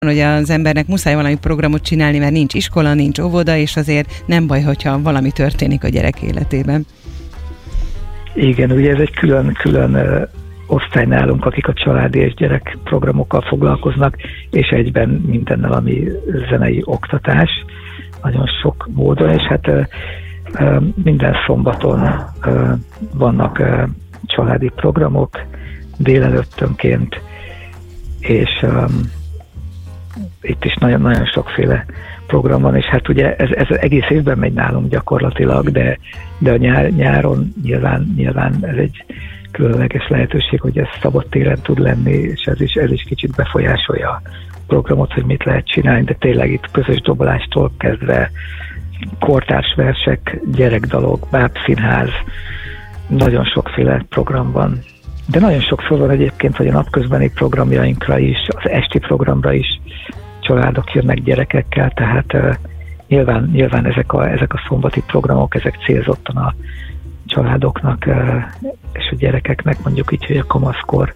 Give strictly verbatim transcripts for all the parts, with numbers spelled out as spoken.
hogy az embernek muszáj valami programot csinálni, mert nincs iskola, nincs óvoda, és azért nem baj, hogyha valami történik a gyerek életében. Igen, ugye ez egy külön, külön ö, osztály nálunk, akik a családi és gyerek programokkal foglalkoznak, és egyben mindennel, ami zenei oktatás, nagyon sok módon, és hát ö, ö, minden szombaton ö, vannak ö, családi programok délelőttönként, és ö, itt is nagyon-nagyon sokféle program van, és hát ugye ez, ez egész évben megy nálunk gyakorlatilag, de, de a nyár, nyáron nyilván, nyilván ez egy különleges lehetőség, hogy ez szabad téren tud lenni, és ez is, ez is kicsit befolyásolja a programot, hogy mit lehet csinálni, de tényleg itt közös dobolástól kezdve kortárs versek, gyerekdalok, bábszínház, nagyon sokféle program van. De nagyon sokszor van egyébként, hogy a napközbeni programjainkra is, az esti programra is családok jönnek gyerekekkel, tehát uh, nyilván, nyilván ezek, a, ezek a szombati programok, ezek célzottan a családoknak uh, és a gyerekeknek, mondjuk így, hogy a kamaszkorig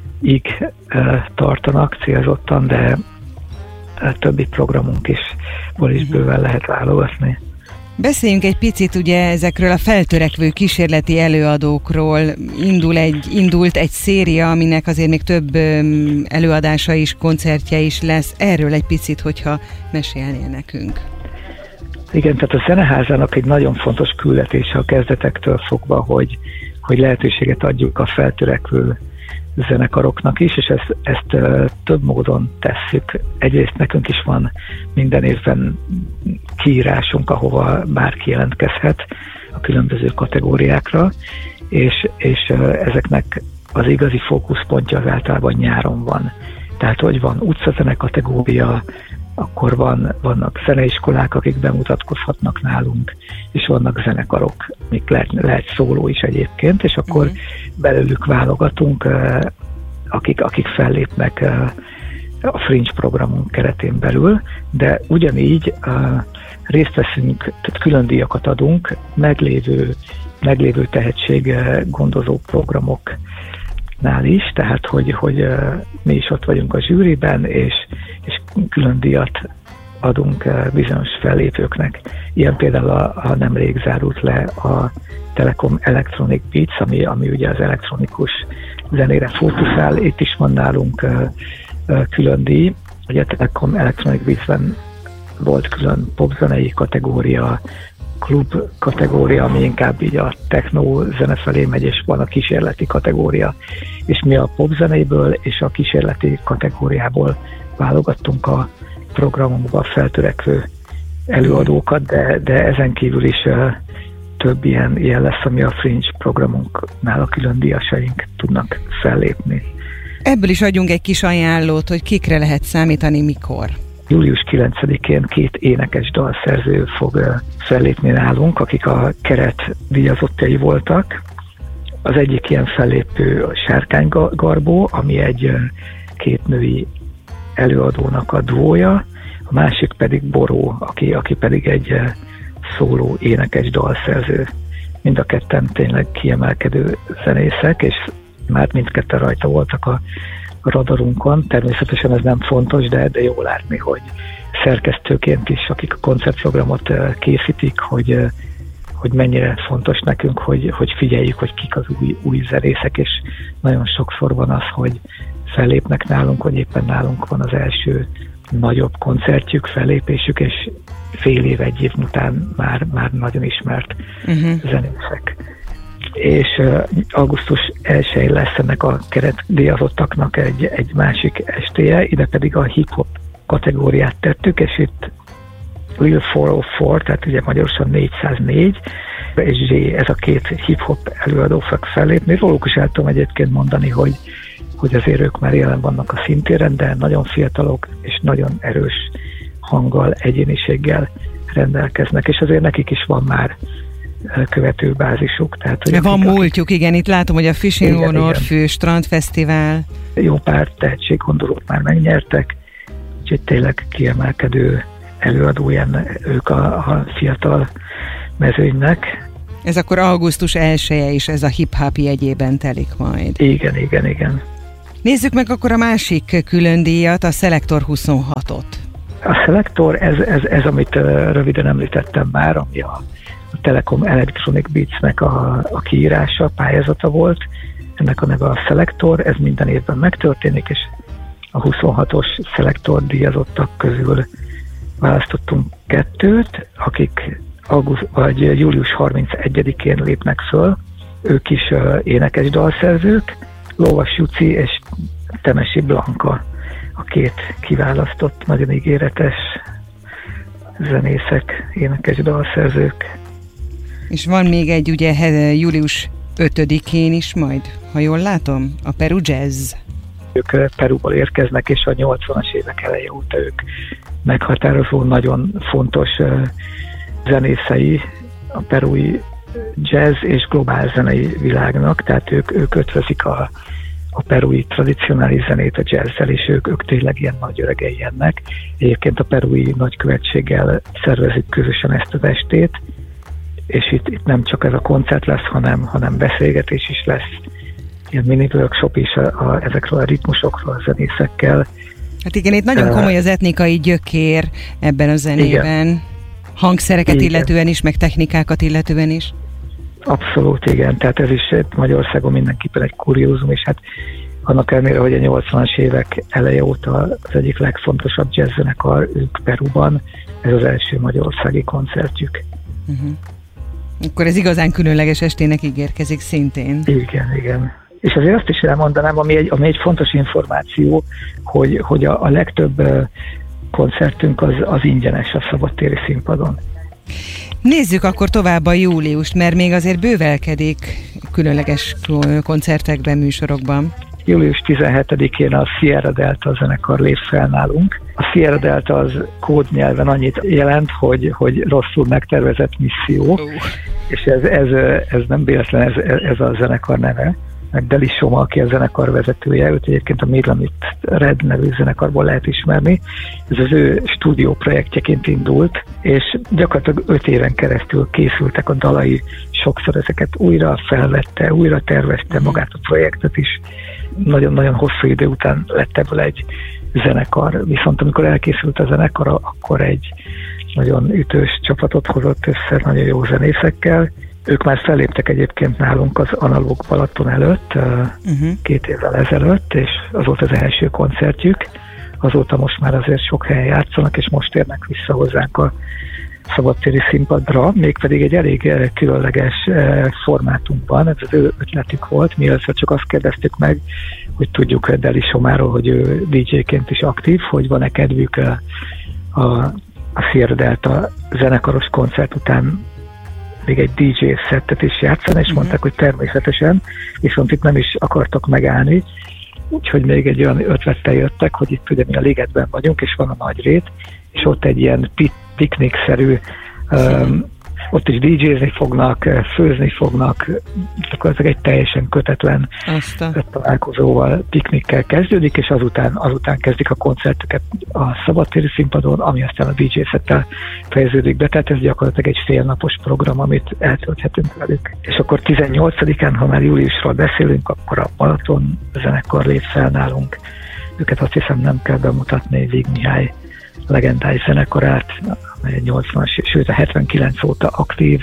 uh, tartanak célzottan, de uh, többi programunk is, ból is bőven lehet válogatni. Beszéljünk egy picit ugye ezekről a feltörekvő kísérleti előadókról. Indul egy, indult egy széria, aminek azért még több előadása is, koncertje is lesz. Erről egy picit, hogyha mesélnél nekünk. Igen, tehát a Zeneházának egy nagyon fontos küldetése a kezdetektől fogva, hogy, hogy lehetőséget adjuk a feltörekvő zenekaroknak is, és ezt, ezt uh, több módon tesszük. Egyrészt nekünk is van minden évben kiírásunk, ahova bárki jelentkezhet a különböző kategóriákra, és, és uh, ezeknek az igazi fókuszpontja az általában nyáron van. Tehát, hogy van utcazene kategória, akkor van, vannak zeneiskolák, akik bemutatkozhatnak nálunk, és vannak zenekarok, amik lehet, lehet szóló is egyébként, és akkor mm. belőlük válogatunk, akik, akik fellépnek a Fringe programunk keretén belül, de ugyanígy részt veszünk, tehát külön díjakat adunk meglévő, meglévő tehetséggondozó programoknál is, tehát hogy, hogy mi is ott vagyunk a zsűriben, és, és külön díjat adunk bizonyos fellépőknek. Ilyen például a, a nemrég zárult le a Telekom Electronic Beats, ami, ami ugye az elektronikus zenére fókuszál. Itt is van nálunk uh, uh, külön díj. Ugye a Telekom Electronic Beats-ben volt külön popzenei kategória, klub kategória, ami inkább így a techno zene felé megy, és van a kísérleti kategória. És mi a popzeneiből és a kísérleti kategóriából válogattunk a programunkba feltörekvő előadókat, de, de ezen kívül is uh, több ilyen, ilyen lesz, ami a Fringe programunknál a külön díjasaink tudnak fellépni. Ebből is adjunk egy kis ajánlót, hogy kikre lehet számítani, mikor. július kilencedikén két énekes dalszerző fog uh, fellépni nálunk, akik a keret díjazottjai voltak. Az egyik ilyen fellépő a Sárkány Garbó, ami egy uh, két női előadónak a duója, a másik pedig Boró, aki, aki pedig egy uh, szóló énekes dalszerző. Mind a ketten tényleg kiemelkedő zenészek, és már mindketten rajta voltak a radarunkon. Természetesen ez nem fontos, de, de jó látni, hogy szerkesztőként is, akik a koncertprogramot uh, készítik, hogy, uh, hogy mennyire fontos nekünk, hogy, hogy figyeljük, hogy kik az új, új zenészek, és nagyon sokszor van az, hogy fellépnek nálunk, hogy éppen nálunk van az első nagyobb koncertjük, fellépésük, és fél év, egy év után már, már nagyon ismert uh-huh. zenészek. És uh, augusztus elsején lesz ennek a keretdíjazottaknak egy, egy másik estéje, ide pedig a hip-hop kategóriát tettük, és itt Lil négyszáznégy, tehát ugye magyarosan négyszáznégy, és Zs, ez a két hip-hop előadó fog fellépni. Róluk is el tudom egyébként mondani, hogy hogy azért ők már jelen vannak a színtéren, de nagyon fiatalok és nagyon erős hanggal, egyéniséggel rendelkeznek, és azért nekik is van már követőbázisuk. Tehát, hogy van akik, múltjuk, igen, itt látom, hogy a Fishing on Orfű Strandfesztivál. Jó pár tehetséggondolót már megnyertek, úgyhogy tényleg kiemelkedő előadóján ők a, a fiatal mezőnynek. Ez akkor augusztus elseje is, ez a hip-hop jegyében telik majd. Igen, igen, igen. Nézzük meg akkor a másik külön díjat, a Szelektor huszonhatot. A Szelektor, ez, ez, ez amit röviden említettem már, ami a, a Telekom Electronic Beats-nek a, a kiírása, a pályázata volt. Ennek a neve a Szelektor, ez minden évben megtörténik, és a huszonhatos Szelektor díjazottak közül választottunk kettőt, akik auguszt, vagy július harmincegyedikén lépnek föl. Ők is uh, énekes dalszerzők, Lovas Juci és Temesi Blanka, a két kiválasztott, nagyon ígéretes zenészek, énekes dalszerzők. És van még egy, ugye, július ötödikén is majd, ha jól látom, a Peru Jazz. Ők Peruból érkeznek, és a nyolcvanas évek eleje óta ők meghatározó, nagyon fontos zenészei a perui jazz és globál zenei világnak, tehát ők, ők ötvözik a, a perui tradicionális zenét a jazzzel, és ők, ők tényleg ilyen nagy öregei ennek. Egyébként a perui nagykövetséggel szervezik közösen ezt az estét, és itt, itt nem csak ez a koncert lesz, hanem, hanem beszélgetés is lesz, ilyen mini workshop is a, a, ezekről a ritmusokról, a zenészekkel. Hát igen, itt nagyon komoly az etnikai gyökér ebben a zenében. Igen. Hangszereket igen. illetően is, meg technikákat illetően is. Abszolút, igen. Tehát ez is Magyarországon mindenképpen egy kuriózum, és hát annak ellenére, hogy a nyolcvanas évek eleje óta az egyik legfontosabb jazzzenekar ők Peruban, ez az első magyarországi koncertjük. Uh-huh. Akkor ez igazán különleges estének ígérkezik szintén. Igen, igen. És azért azt is elmondanám, ami egy, ami egy fontos információ, hogy, hogy a, a legtöbb koncertünk az, az ingyenes a szabadtéri színpadon. Nézzük akkor tovább a júliust, mert még azért bővelkedik különleges koncertekben, műsorokban. július tizenhetedikén a Sierra Delta zenekar lép fel nálunk. A Sierra Delta az kódnyelven annyit jelent, hogy, hogy rosszul megtervezett misszió, uh. és ez, ez, ez nem véletlen, ez, ez a zenekar neve. Meg Deli Soma, aki a zenekar vezetője, őt egyébként a Midlamit Red nevű zenekarból lehet ismerni. Ez az ő stúdió projektjeként indult, és gyakorlatilag öt éven keresztül készültek a dalai, sokszor ezeket újra felvette, újra tervezte magát a projektet is. Nagyon-nagyon hosszú idő után lett ebből egy zenekar, viszont amikor elkészült a zenekar, akkor egy nagyon ütős csapatot hozott össze, nagyon jó zenészekkel. Ők már felléptek egyébként nálunk az Analóg Balaton előtt, uh-huh. két évvel ezelőtt, és az volt az első koncertjük. Azóta most már azért sok helyen játszanak, és most érnek vissza hozzánk a szabadtéri színpadra, mégpedig egy elég különleges formátumban. Ez az ő ötletük volt, mi először csak azt kérdeztük meg, hogy tudjuk Deli Somáról, hogy ő dé dzséként is aktív, hogy van-e kedvük a, a, a Sierra Delta zenekaros koncert után még egy dé dzsé szettet is játszani, és uh-huh. mondták, hogy természetesen, viszont itt nem is akartak megállni, úgyhogy még egy olyan ötlettel jöttek, hogy itt ugye mi a Ligetben vagyunk, és van a Nagyrét, és ott egy ilyen piknikszerű, um, ott is dé dzsézni fognak, főzni fognak, akkor ez egy teljesen kötetlen Aztán. találkozóval, piknikkel kezdődik, és azután, azután kezdik a koncerteket a szabadtéri színpadon, ami aztán a dé dzsé szettel fejeződik be, tehát ez gyakorlatilag egy félnapos program, amit eltölthetünk velük. És akkor tizennyolcadikán, ha már júliusról beszélünk, akkor a Balaton zenekar lép fel nálunk. Őket azt hiszem nem kell bemutatni, Vig Mihály legendáris zenekarát, amely nyolcvanas, sőt a hetvenkilenc óta aktív,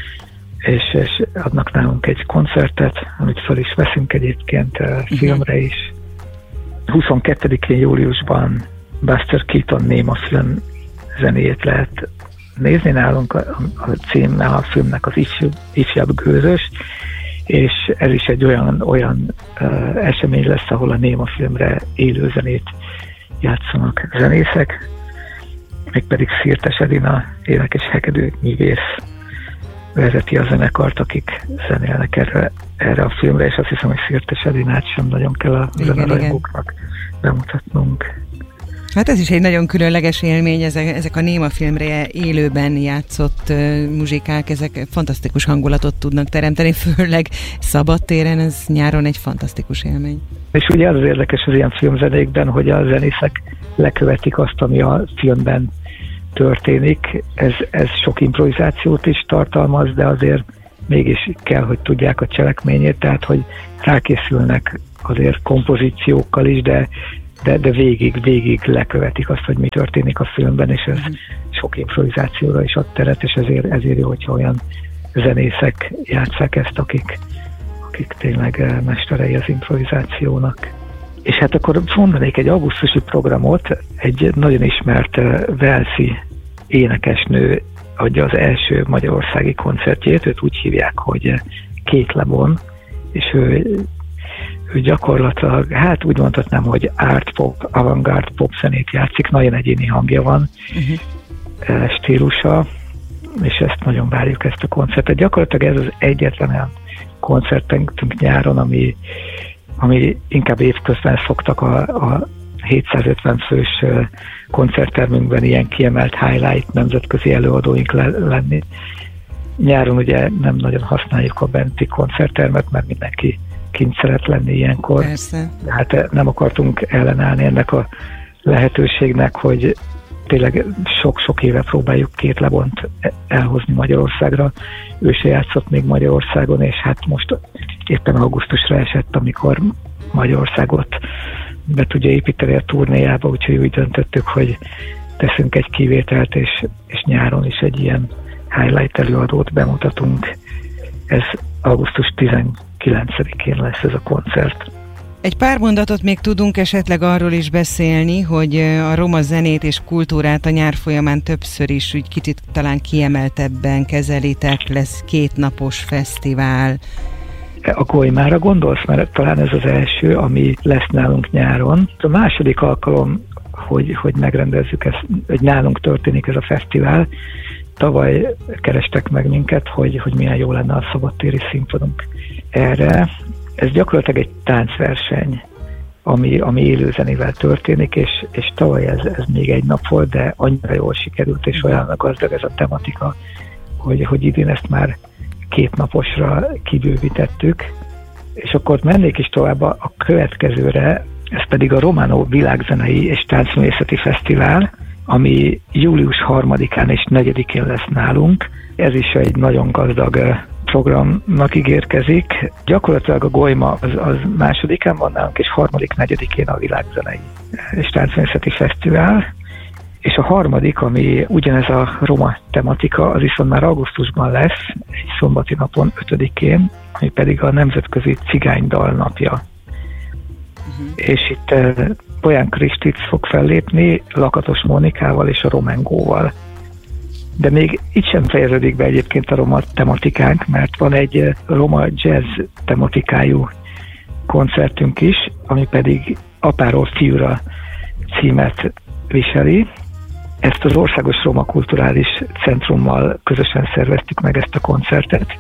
és, és adnak nálunk egy koncertet, amit fel is veszünk egyébként uh, filmre is. huszonkettedikén júliusban Buster Keaton Néma film zenéjét lehet nézni nálunk, a, a címe a filmnek az ifjú, ifjabb gőzös, és ez is egy olyan, olyan uh, esemény lesz, ahol a Néma filmre élő zenét játszanak zenészek, mégpedig Szirtes Edina énekes hegedű művész vezeti a zenekart, akik zenélnek erre, erre a filmre, és azt hiszem, hogy Szirtes Edinát sem nagyon kell a zenerajongóknak bemutatnunk. Hát ez is egy nagyon különleges élmény, ezek, ezek a Néma filmre élőben játszott uh, muzsikák, ezek fantasztikus hangulatot tudnak teremteni, főleg szabadtéren, ez nyáron egy fantasztikus élmény. És ugye az érdekes az ilyen filmzenékben, hogy a zenészek lekövetik azt, ami a filmben történik. Ez, ez sok improvizációt is tartalmaz, de azért mégis kell, hogy tudják a cselekményét, tehát hogy rákészülnek azért kompozíciókkal is, de, de, de végig, végig lekövetik azt, hogy mi történik a filmben, és ez uh-huh. sok improvizációra is ad teret, és ezért, ezért jó, hogyha olyan zenészek játsszák ezt, akik, akik tényleg mesterei az improvizációnak. És hát akkor mondanék egy augusztusi programot, egy nagyon ismert walesi énekesnő adja az első magyarországi koncertjét, őt úgy hívják, hogy Kate LeBon, és ő, ő gyakorlatilag, hát úgy mondhatnám, hogy art pop, avantgárd pop zenét játszik, nagyon egyéni hangja van, uh-huh. stílusa, és ezt nagyon várjuk, ezt a koncertet. Gyakorlatilag ez az egyetlen olyan koncertünk nyáron, ami, ami inkább évközben szoktak a, a hétszázötven fős koncerttermünkben ilyen kiemelt highlight nemzetközi előadóink le, lenni. Nyáron ugye nem nagyon használjuk a benti koncerttermet, mert mindenki kint szeret lenni ilyenkor. Persze. De hát nem akartunk ellenállni ennek a lehetőségnek, hogy tényleg sok-sok éve próbáljuk Kate LeBont elhozni Magyarországra. Ő se játszott még Magyarországon, és hát most éppen augusztusra esett, amikor Magyarországot be tudja építeni a turnéjába, úgyhogy úgy döntöttük, hogy teszünk egy kivételt, és, és nyáron is egy ilyen highlight előadót bemutatunk. Ez augusztus tizenkilencedikén lesz ez a koncert. Egy pár mondatot még tudunk esetleg arról is beszélni, hogy a roma zenét és kultúrát a nyár folyamán többször is úgy kicsit talán kiemeltebben kezelitek, lesz kétnapos fesztivál. A Golymára gondolsz? Mert talán ez az első, ami lesz nálunk nyáron. A második alkalom, hogy, hogy megrendezzük ezt, hogy nálunk történik ez a fesztivál. Tavaly kerestek meg minket, hogy, hogy milyen jó lenne a szabadtéri színpadunk erre. Ez gyakorlatilag egy táncverseny, ami, ami élőzenével történik, és, és tavaly ez, ez még egy nap volt, de annyira jól sikerült, és olyan gazdag ez a tematika, hogy, hogy idén ezt már két naposra kibővítettük, és akkor mennék is tovább a következőre, ez pedig a Romano Világzenei és Táncművészeti Fesztivál, ami július harmadikán és negyedikén lesz nálunk. Ez is egy nagyon gazdag programnak ígérkezik. Gyakorlatilag a Golyma az, az másodikán van nálunk, és harmadik, negyedikén a Világzenei és Táncművészeti Fesztivál. És a harmadik, ami ugyanez a roma tematika, az viszont már augusztusban lesz, egy szombati napon, ötödikén, ami pedig a Nemzetközi Cigánydal napja. Uh-huh. És itt uh, Bolyán Kristic fog fellépni Lakatos Mónikával és a Romengóval. De még itt sem fejeződik be egyébként a roma tematikánk, mert van egy uh, roma jazz tematikájú koncertünk is, ami pedig Apáról fiúra címet viseli. Ezt az Országos Roma Kulturális Centrummal közösen szerveztük meg ezt a koncertet,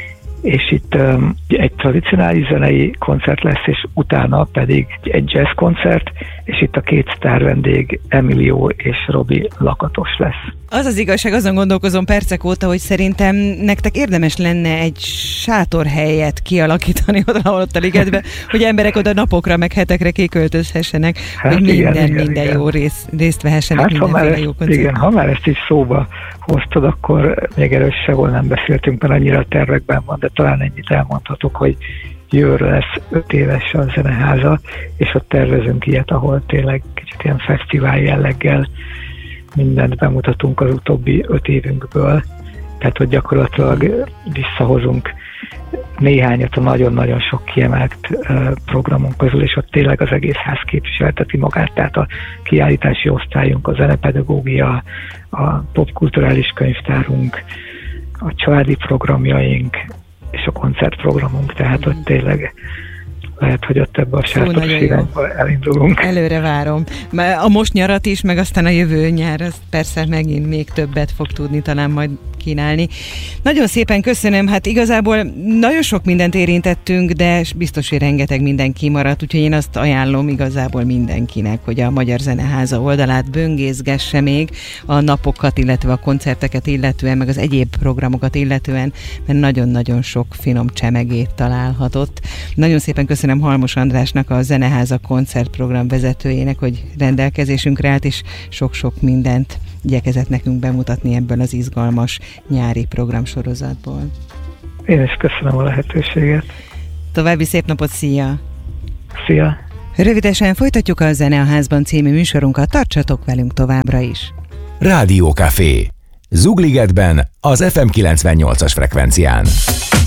és itt um, egy tradicionális zenei koncert lesz, és utána pedig egy jazz koncert, és itt a két sztár vendég, Emilio és Robi Lakatos lesz. Az az igazság, azon gondolkozom percek óta, hogy szerintem nektek érdemes lenne egy sátorhelyet kialakítani oda, ott a ligetbe, hogy emberek oda napokra, meg hetekre kiköltözhessenek, hát hogy minden, igen, minden igen. jó rész, részt vehessenek, hát, mindenféle jó koncert. Igen, ha már ezt is szóba hoztad, akkor még erről sehol nem beszéltünk, mert annyira a tervekben van, de talán ennyit elmondhatok, hogy jövőre lesz öt éves a Zeneháza, és ott tervezünk ilyet, ahol tényleg kicsit ilyen fesztivál jelleggel mindent bemutatunk az utóbbi öt évünkből. Tehát, hogy gyakorlatilag visszahozunk néhányat a nagyon-nagyon sok kiemelt uh, programunk közül, és ott tényleg az egész ház képviselteti magát, tehát a kiállítási osztályunk, a zenepedagógia, a popkulturális könyvtárunk, a családi programjaink, és a koncertprogramunk, tehát ott tényleg lehet, hogy ott ebben a sátoros irányba elindulunk. Előre várom. A most nyarat is, meg aztán a jövő nyár, az persze megint még többet fog tudni talán majd kínálni. Nagyon szépen köszönöm, hát igazából nagyon sok mindent érintettünk, de biztos, hogy rengeteg minden kimaradt, úgyhogy én azt ajánlom igazából mindenkinek, hogy a Magyar Zeneháza oldalát böngészgesse még a napokat, illetve a koncerteket illetően, meg az egyéb programokat illetően, mert nagyon-nagyon sok finom csemegét találhatott. Nagyon szépen köszönöm Halmos Andrásnak, a Zeneháza koncertprogram vezetőjének, hogy rendelkezésünkre állt, és sok-sok mindent igyekezett nekünk bemutatni ebből az izgalmas nyári programsorozatból. Én is köszönöm a lehetőséget. További szép napot, szia! Szia! Rövidesen folytatjuk a Zene a Házban című műsorunkat, tartsatok velünk továbbra is. Rádió Café. Zugligetben az ef em kilencvennyolcas frekvencián.